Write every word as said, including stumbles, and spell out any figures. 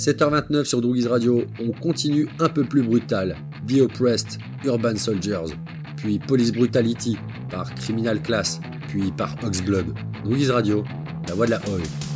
sept heures vingt-neuf sur Droogies Radio, on continue un peu plus brutal. The Oppressed, Urban Soldiers, puis Police Brutality par Criminal Class, puis par Oxblood. Droogies Radio, la voix de la Oi.